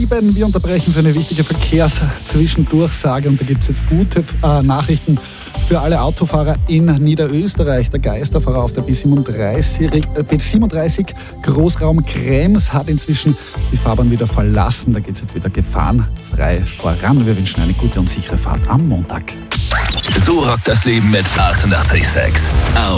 7. Wir unterbrechen für eine wichtige Verkehrszwischendurchsage und da gibt es jetzt gute Nachrichten für alle Autofahrer in Niederösterreich. Der Geisterfahrer auf der B37 Großraum Krems hat inzwischen die Fahrbahn wieder verlassen. Da geht es jetzt wieder gefahrenfrei voran. Wir wünschen eine gute und sichere Fahrt am Montag. So rockt das Leben mit 886. Auf